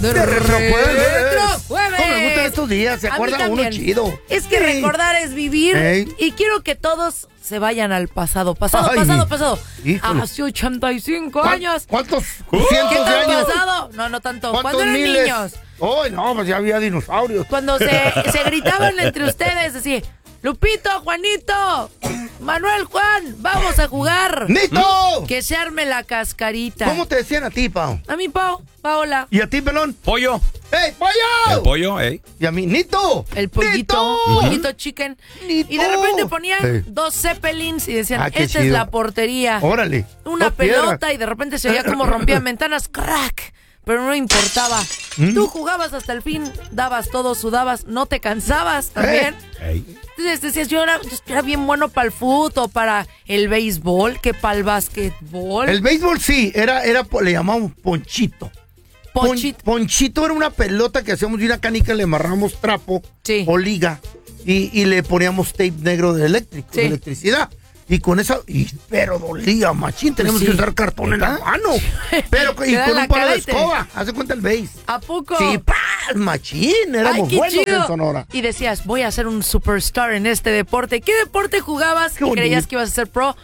de Retrojueves. ¿Cómo me gustan estos días? ¿Se acuerdan uno chido? Es que recordar es vivir. Y quiero que todos se vayan al pasado. Pasado. Híjole. Hace 85 años. ¿Cuántos ¿Qué cientos de tan años? pasado? No tanto. ¿Cuántos Cuando eran miles? niños. Oh, no, pues ya había dinosaurios. Cuando se gritaban entre ustedes así: Lupito, Juanito, Manuel, Juan, vamos a jugar. ¡Nito! Que se arme la cascarita. ¿Cómo te decían a ti, Pao? A mí, Paola. ¿Y a ti, Pelón? Pollo. ¡Ey, pollo! El pollo, ¿eh? ¿Y a mí, Nito? El pollito, ¡Nito! pollito chicken. ¡Nito! Y de repente ponían Sí. 2 Zeppelins y decían, Ah, qué esta es chido. la portería. Órale. Una Dos pelota piedras. y de repente se oía como rompían ventanas, crack. Pero no importaba. Tú jugabas hasta el fin, dabas todo, sudabas, no te cansabas también. Entonces decías, yo era bien bueno para el fútbol o para el béisbol, que para el básquetbol. El béisbol sí, le llamábamos ponchito. Ponchito era una pelota que hacíamos de una canica, le amarramos trapo o liga y le poníamos tape negro de electricidad. Y con esa, pero dolía, machín, tenemos que usar cartón en la mano. Pero y con un palo de escoba, hace cuenta el béis. ¿A poco? Sí, machín, éramos qué buenos chido. en Sonora. Y decías, voy a ser un superstar en este deporte. ¿Qué deporte jugabas y creías que ibas a ser pro?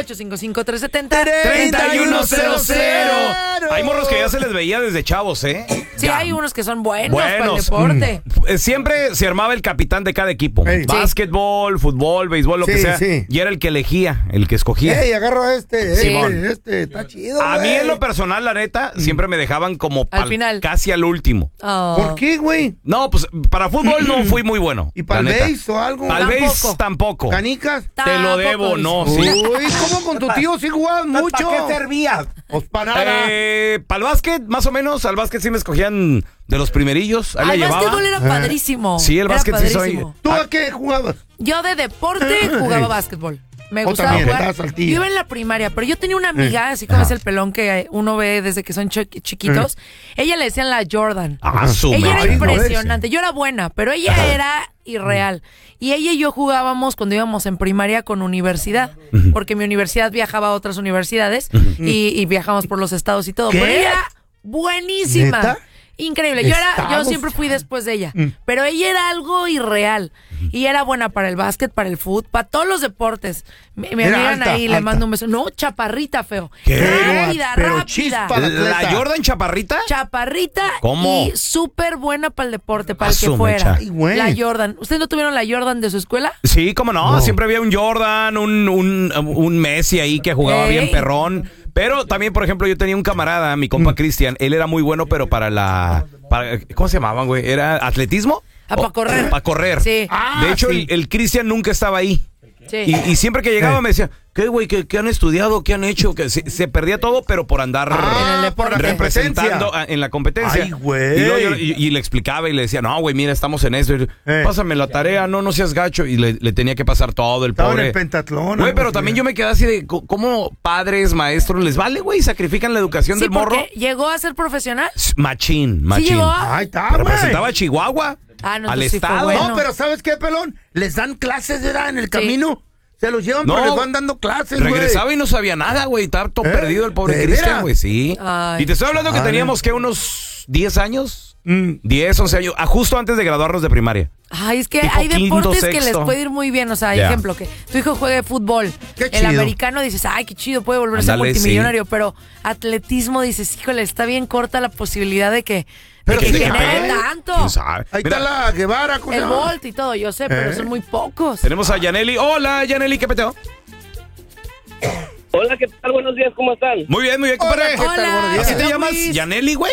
1-855-370-3100. Hay morros que ya se les veía desde chavos, ¿eh? Sí, hay unos que son buenos para el deporte. Siempre se armaba el capitán de cada equipo. Básquetbol, fútbol, béisbol, lo que sea. Y era el que elegía, el que escogía. Ey, agarro a este, está chido. A mí en lo personal, la neta, siempre me dejaban como al final, casi al último. ¿Por qué, güey? No, pues para fútbol no fui muy bueno. ¿Y para el béis o algo? Para el béis tampoco. ¿Canicas? Te lo debo, no, sí. Uy, ¿cómo con tu tío sí jugabas mucho? ¿Para qué servías? Pues para nada. Para el básquet, más o menos, al básquet sí me escogían de los primerillos. Ahí el la llevaba. básquetbol era padrísimo. Sí, el básquet sí soy. ¿Tú a qué jugabas? Yo de deporte jugaba básquetbol. Me gustaba jugar. Yo iba en la primaria, pero yo tenía una amiga, así como es el pelón que uno ve desde que son chiquitos. Ella le decían la Jordan. Ella era impresionante. Yo era buena, pero ella era irreal. Y ella y yo jugábamos cuando íbamos en primaria con universidad, porque mi universidad viajaba a otras universidades y viajábamos por los estados y todo. ¿Qué? Pero ella era buenísima. ¿Neta? Increíble. Yo siempre fui después de ella. Pero ella era algo irreal. Y era buena para el básquet, para el fútbol, para todos los deportes. Me miran ahí, le mando un beso. No, chaparrita, feo. Rápida. ¿La Jordan chaparrita? Chaparrita. ¿Cómo? Y súper buena para el deporte, para el que fuera. La Jordan. ¿Ustedes no tuvieron la Jordan de su escuela? Sí, cómo no. Siempre había un Jordan, un Messi ahí que jugaba bien perrón. Pero también, por ejemplo, yo tenía un camarada, mi compa Cristian. Él era muy bueno, pero para ¿cómo se llamaban, güey? ¿Era atletismo? Para correr. Para correr. Sí. De hecho, el Cristian nunca estaba ahí. Sí. Y siempre que llegaba me decía, ¿qué, güey? ¿Qué han estudiado? ¿Qué han hecho? Que se perdía todo, pero por andar representando en la competencia. Ay, güey. Y le explicaba y le decía, no, güey, mira, estamos en eso. Pásame la tarea, no seas gacho. Y le tenía que pasar todo el Estaba pobre. en el pentatlón. Güey, pero también yo me quedé así de, ¿cómo padres, maestros, les vale, güey? ¿Sacrifican la educación del morro? ¿Llegó a ser profesional? Machín. ¿Sí llegó? Ahí está, güey. Representaba a Chihuahua. Al estado. Bueno. No, pero ¿sabes qué, pelón? Les dan clases, ¿verdad? En el camino. Se los llevan, pero les van dando clases, güey. Regresaba y no sabía nada, güey. Estaba todo perdido el pobre Cristian, güey, sí. Ay. Y te estoy hablando que teníamos, ¿qué? Unos 10 años. 10, 11 años. Justo antes de graduarnos de primaria. Ay, es que Tipo hay deportes quinto, que les puede ir muy bien. O sea, ejemplo, que tu hijo juegue fútbol. Qué El chido. americano dices, ay, qué chido, puede volverse multimillonario. Pero atletismo dices, híjole, está bien corta la posibilidad de que genere tanto. ¿Quién sabe? Ahí Mira, está la Guevara. ¿cómo se El llama? Bolt y todo, yo sé, pero son muy pocos. tenemos a Yaneli. Hola, Yaneli, ¿qué peteo? Hola, ¿qué tal? Buenos días, ¿cómo están? Muy bien, compadre. Hola, ¿qué tal? Buenos días. ¿Así te llamas? ¿Yaneli, güey?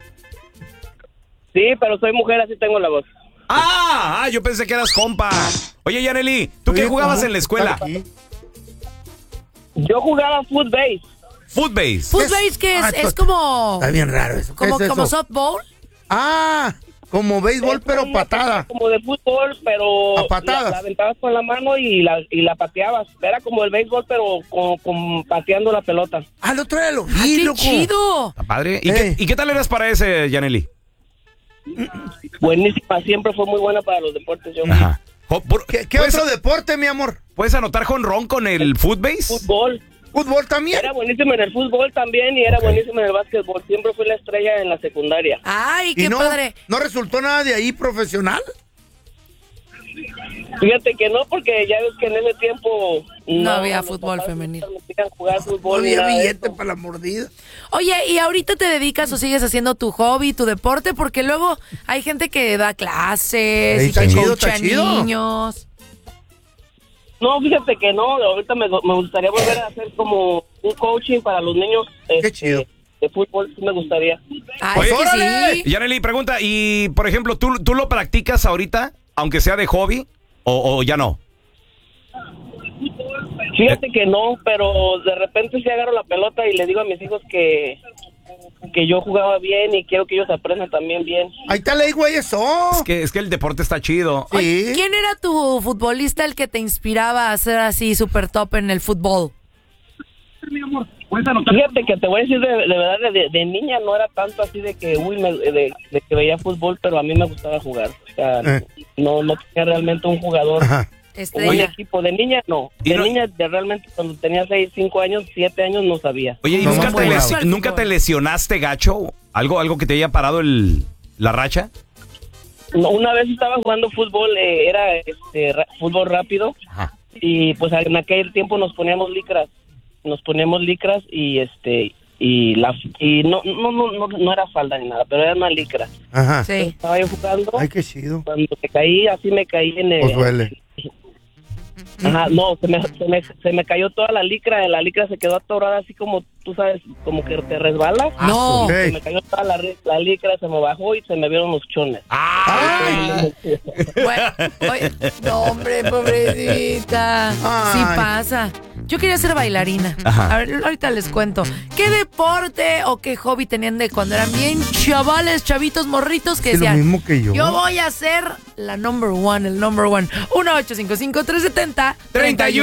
Sí, pero soy mujer, así tengo la voz. Yo pensé que eras compa. Oye, Yaneli, ¿tú qué jugabas en la escuela? Yo jugaba footbase. Footbase. Footbase, ¿qué es? Es como... Está bien raro eso. ¿Qué es eso? Como softball. Como béisbol, pero patada. Como de fútbol, pero a patadas. la aventabas con la mano y la pateabas. Era como el béisbol, pero con pateando la pelota. Al otro día lo vi, ¡Qué loco. chido! Está padre. ¿Y qué tal eras para ese, Yaneli? Buenísima, siempre fue muy buena para los deportes. Yo. Ajá. ¿Qué otro deporte, mi amor? ¿Puedes anotar jonrón con el footbase? Fútbol. ¿Fútbol también? Era buenísimo en el fútbol también y era buenísimo en el básquetbol. Siempre fui la estrella en la secundaria. ¡Ay, qué padre! ¿No resultó nada de ahí profesional? Fíjate que no, porque ya ves que en ese tiempo no había fútbol femenino. No jugar fútbol, no había billete para la mordida. Oye, ¿y ahorita te dedicas o sigues haciendo tu hobby, tu deporte? Porque luego hay gente que da clases y que coacha niños. No, fíjate que no. Ahorita me gustaría volver a hacer como un coaching para los niños. Qué chido. De fútbol, sí me gustaría. Ay, pues sí. Yaneli, pregunta, y por ejemplo, ¿tú lo practicas ahorita, aunque sea de hobby, o ya no? Fíjate que no, pero de repente sí agarro la pelota y le digo a mis hijos que yo jugaba bien y quiero que ellos aprendan también bien. Ahí te le digo eso. Es que el deporte está chido. Sí. Oye, ¿quién era tu futbolista el que te inspiraba a ser así súper top en el fútbol? Fíjate que te voy a decir de verdad, de niña no era tanto así de que de que veía fútbol, pero a mí me gustaba jugar. O sea, no tenía realmente un jugador. Ajá. O un equipo. De niña no. Niña realmente cuando tenía 6, 5 años, 7 años no sabía. Oye, ¿y nunca te lesionaste, gacho? ¿Algo que te haya parado la racha? No, una vez estaba jugando fútbol, era fútbol rápido. Ajá. Y pues en aquel tiempo nos poníamos licras y no era falda ni nada, pero era una licra. Ajá. Sí. Estaba yo jugando. Ay, qué chido. Cuando me caí en el. Pues duele. Ajá, no, se me cayó toda la licra se quedó atorada así como, tú sabes, como que te resbala. No. Se me cayó toda la licra, se me bajó y se me vieron los chones. ¡Ay! Bueno, oye, no, hombre, pobrecita. Ay. Sí pasa. Yo quería ser bailarina. Ajá. A ver, ahorita les cuento. ¿Qué deporte o qué hobby tenían de cuando eran bien chavitos, morritos que decían? Lo mismo que yo. Yo voy a ser la number one, el number one. 1-855-370-3100.